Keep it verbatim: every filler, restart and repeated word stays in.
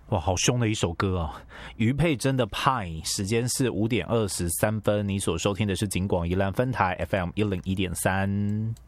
哇，好凶的一首歌啊！余佩真的派，时间是五点二十三分。你所收听的是警广宜兰分台 F M 一零一点三。